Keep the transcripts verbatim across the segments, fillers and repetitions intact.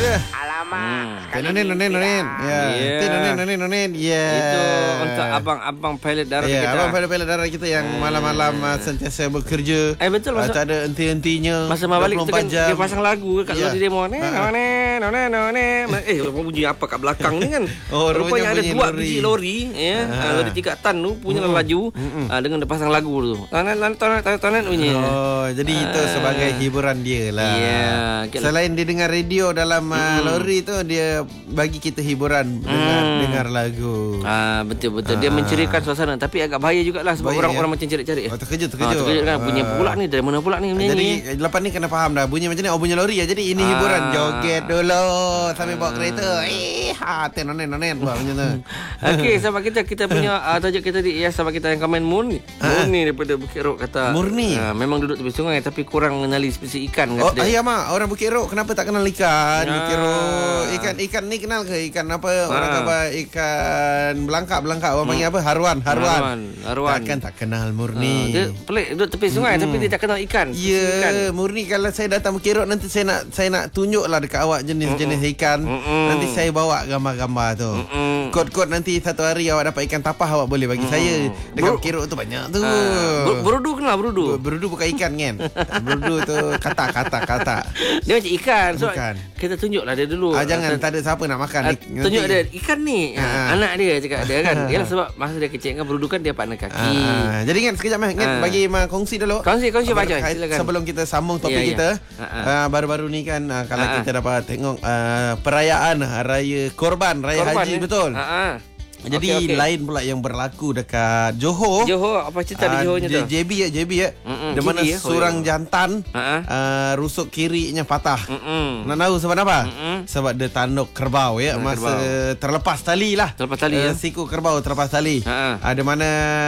dia. Alamak. Nonen, nonen, nonen. Ya. Itu nonen, nonen, nonen. Ya. Itu untuk abang-abang pilot darat ya, kita. abang pilot-pilot darat kita yang Hmm. malam-malam uh, sentiasa bekerja. Eh betul masa, tak ada henti-hentinya. masa mau balik tu kan jam. dia pasang lagu kat Ya. luar demo. Nonen, nonen, nonen, nonen. Eh, orang bunyi apa kat belakang ni kan? Oh, rupanya ada bunyi dua lori. biji lori, ya. Ah. Lori tiga tan tu punya Mm-mm. laju Mm-mm. ah, dengan dia pasang lagu tu. Tonet, tonet, tonet, tonet bunyi. Oh, jadi itu Ah. sebagai hiburan dia lah. Ya. Selain dia dengar radio dalam uh, Mm-mm. lori tu, dia bagi kita hiburan dengar Mm. dengar lagu. Ah, betul betul. Dia Ah. menceriakan suasana tapi agak bahaya jugalah sebab Bahaya, orang-orang ya? macam cari-cari. Oh, terkejut, Ah, terkejut. terkejut kan bunyi Ah. pula ni dari mana pula ni menyanyi. Jadi lepas ni kena faham dah bunyi macam ni. Oh, bunyi lori ya. Jadi ini Ah. hiburan. Joget dulu sambil bawa kereta. Eh, ha, tenonen nonen buat macam tu. Okey, sahabat kita kita punya uh, tajuk kita di ya sahabat kita yang komen Murni. Murni daripada Bukit Rok kata. Murni? Uh, memang duduk tepi sungai tapi kurang mengenali spesies ikan kata Oh, dia. ayah mak, orang Bukit Rok kenapa tak kenal ikan? Ah. Bukit Rok. Ikan ikan ni kenal ke? Ikan apa? Orang Ah. kata ikan belangkak, belangkak. Orang panggil apa? Haruan, haruan. Haruan, haruan. Takkan tak kenal Uh, Murni. dia pelik duduk tepi sungai Hmm. tapi dia tak kenal ikan. Ya, Ikan. Murni kalau saya datang Bukit Rok nanti saya nak saya nak tunjuklah dekat awak jenis-jenis ikan. Mm-mm. Nanti saya bawa gambar-gambar tu. Mm-mm. Kod-kod nanti satu hari awak dapat ikan tapah awak boleh bagi saya. Dekat Ber- Bukit Rok tu banyak tu. Uh, ber- berudu kenal berudu. Ber- Berudu bukan ikan kan? Berudu tu kata kata kata. Dia macam ikan. So, Bukan. kita tunjuklah dia dulu. Ah, jangan Uh, tak ada siapa nak makan. Uh, Nanti- tunjuk dia ikan ni Ah. uh, anak dia cakap dia kan. Yalah sebab masa dia kecil kan berudu kan dia partner kaki. Ah, jadi kan sekejap Mat, Ah. kan bagi Ma kongsi dulu. Kongsi, kongsi, Apa- Pak Joy, kait- silakan. Sebelum kita sambung topik Ya, ya. kita. Ah, ah. ah, baru-baru ni kan ah, kalau Ah, ah. kita dapat tengok ah, perayaan raya Korban, raya Korban, haji eh? betul. Ha ah. Jadi Okey, okey. lain pula yang berlaku dekat Johor. Johor apa cerita di Ah, Johornya tu? J- JB ya, JB ya. Mm-mm, Di mana J B ya? Oh, seorang ya. jantan Ha ah. ah, rusuk kirinya patah. Mm-mm. Nak tahu sebab apa? Mm-mm. Sebab dia tanduk kerbau ya, Tanduk masa kerbau. terlepas tali lah. Terlepas tali, Eh, ya. Siku kerbau terlepas tali. Ha. Ada mana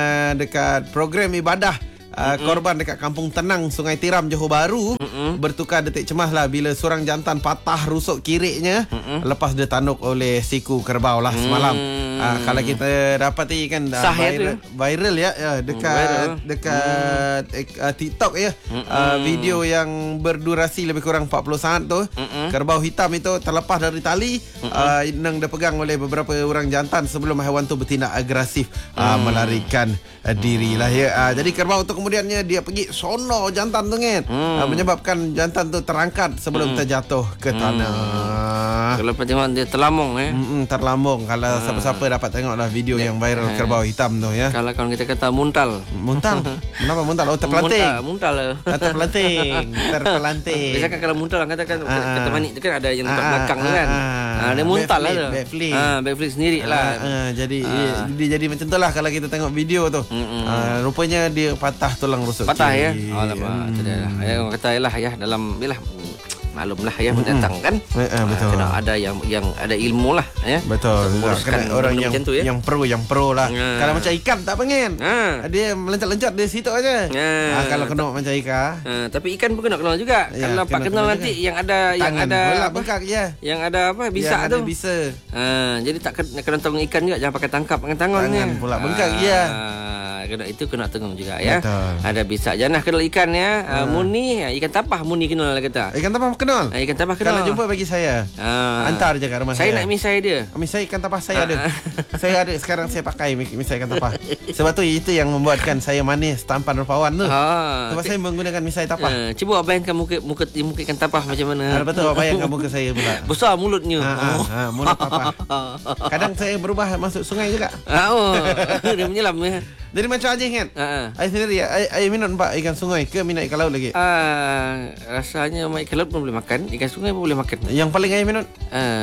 dekat program ibadah uh, korban dekat Kampung Tenang Sungai Tiram Johor Bahru Mm-mm. bertukar detik cemas lah bila seorang jantan patah rusuk kiriknya Mm-mm. lepas dia tanduk oleh siku kerbau lah semalam. Mm. Uh, kalau kita dapati kan uh, Sah ya tu, viral, viral ya, ya dekat viral. dekat mm. uh, TikTok ya. Uh, video yang berdurasi lebih kurang empat puluh saat tu. Mm-mm. Kerbau hitam itu terlepas dari tali uh, yang dipegang oleh beberapa orang jantan sebelum haiwan tu bertindak agresif uh, melarikan uh, diri lah ya. Uh, jadi kerbau tu kemudiannya dia pergi sono jantan tu kan. Mm. Uh, menyebabkan jantan tu terangkat sebelum Mm. terjatuh ke tanah. Kalau tengok dia terlamung eh. Mm-mm, terlambung. Kalau siapa-siapa dapat tengoklah video yang viral kerbau hitam tu ya. Kalau kawan kita kata muntal. Muntal. Kenapa muntal? Oh, terpelanting. Muntal. Muntal. Ah, terpelanting. Terpelanting. Biasa kan kalau muntal orang katakan Ah, kata ah. manik tu kan ada yang tempat Ah, belakang tu ah, kan. ah. Ah, dia muntal lah tu. Backflip, backflip. Ah, backflip sendiri lah. Ah, ah, jadi Ah. dia jadi macam tu lah kalau kita tengok video tu. Mm-mm. Ah, rupanya dia patah tulang rusuk Patah ya. kiri. Alamak, tu dia lah. Ya orang kata lah ya dalam yalah maklumlah ya mendatang kan. Eh, eh, betul. Ah, kena ada yang yang ada ilmu lah ya. Betul. Menguruskan Kena orang benda yang macam tu, ya. yang pro yang pro lah. Ah. Kalau macam ikan tak pengen. Ah. Dia melencat-lencat di situ aja. Ah. Ah, kalau kena macam ikan, Ah, tapi ikan pun kena kenal juga. Ya, Kalau pak kena kenal kenal nanti juga. yang ada yang tangan ada bola apa? bengkak je. Yang ada apa bisa Yang tu. ada bisa. Ah, jadi tak kena, kena tolong ikan juga, jangan pakai tangkap dengan tangan Tangan ni. pula bengkak je. Ah, kena itu kena tengok juga ya. Betul. Ada bisa janah kenal ikan ya. Ah, Murni ikan tapah Murni kenal lah kata. Ikan tapah kenal? Ah, ikan tapah kenal. Kalau jumpa bagi saya. Ah. Hantar je kat rumah Saya saya. nak misai dia. Misai ikan tapah saya Ah, ada. ah. Saya ada sekarang saya pakai mi- misai ikan tapah. Sebab tu itu yang membuatkan saya manis tampan rupawan tu. Ah. Sebab saya menggunakan misai tapah. Ah, cuba bayangkan muka muka muka ikan tapah macam mana. Ada betul bayangkan muka saya pula. Besar mulutnya. Ha, ha, ha, mulut tapah. Kadang saya berubah masuk sungai juga. Ah, oh. Dia menyelam ya. Jadi macam Ajih kan? Ah, ah. Saya sendiri, saya, saya minat nampak ikan sungai ke minat ikan laut lagi? Ah, rasanya ikan laut pun boleh makan, ikan sungai pun boleh makan. Yang paling saya minat?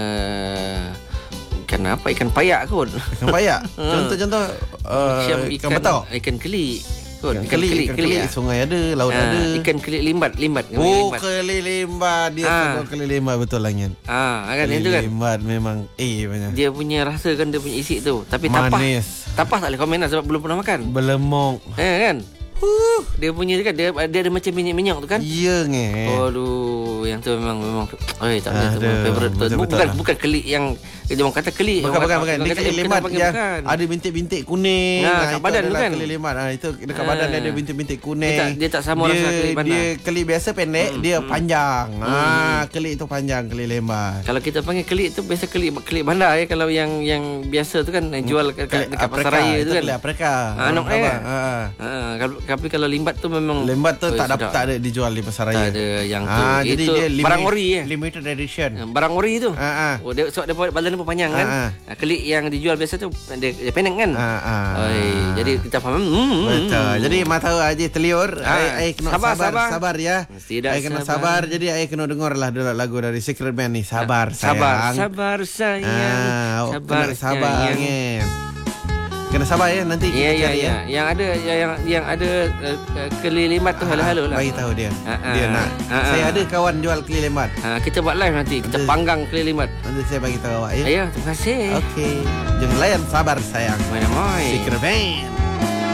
Ah, ikan apa? Ikan payak kot. Ikan payak. Contoh-contoh uh, Macam ikan betok. Ikan kelik. Kot. Ikan kelik, ikan kelik, ah. sungai ada, laut Ah, ada. ikan kelik limbat, limbat. Oh, limbat. kelik limbat. Dia Ah. suka kelik limbat betul lah kan. Ah, kan Kelik itu kan. limbat memang eh banyak. Dia punya rasa kan dia punya isi tu. Tapi tapah. Manis. Tapah tak boleh komen lah sebab belum pernah makan. Belemok. Eh kan? Huh. Dia punya tu kan dia, dia ada macam minyak-minyak tu kan. Ya nge. Aduh, yang tu memang memang oi tak boleh tu Aduh, favorite tu. betul-betul Bukan lah. bukan kelik yang dia orang kata kelik. Bukan orang bukan kata- bukan. orang Dia kata kelik lemat bukan, yang bukan. ada bintik-bintik kuning. Nah, kat itu badan tu adalah kan? Kelik lemat. Ah itu dekat Ah. badan dia ada bintik-bintik kuning. Dia tak- dia tak sama dia, rasa kelik bandar. Dia kelik biasa pendek, Hmm, dia hmm. panjang. Hmm. Ah, kelik tu panjang, kelik lemat. Kalau kita panggil kelik tu biasa kelik kelik bandar ya. Kalau yang yang biasa tu kan yang jual kat, Kelik dekat pasar aprika, raya tu itu kan. kelik aprika. Ah, Orang nok eh. Sabah. Ah. Ha, kalau- tapi kalau limbat tu memang Lembat tu oi, tak dapat sedap. tak ada dijual di pasar Tak raya. ada yang tu. Ah, jadi Itu dia limit, barang ori ya. limited edition. Barang ori tu. Ah, ah. Oh dia sebab dia badan dia pun panjang kan. Ah, Ah, kelik yang dijual biasa tu dia, dia pendek kan. Ah, ah. Oi, jadi kita faham. Hmm, Betul. Jadi mak tahu aja teliur. Ah, Ai ai kena sabar, sabar, sabar, sabar. ya. Tidak Ai kena sabar. sabar. Jadi ai kena dengar lah dulu lagu dari Secret Band ni. Sabar, Sabar, sayang. sabar sayang. Ah, sabar, kena sabar. sayang. Ngin. Kena sabar ya nanti Ya kita ya cari ya. Yang ada yang yang ada uh, uh, kelilimat tu halo-halo lah. Bagi tahu dia. Ah, ah. Dia nak. Ah, ah. Saya ada kawan jual keli lemat. Ha, kita buat live nanti. Kita Nanti- panggang kelilimat. Nanti saya bagi tahu awak ya. Ya, terima kasih. Okey. Jangan layan sabar sayang. Mana mai. Secret Band.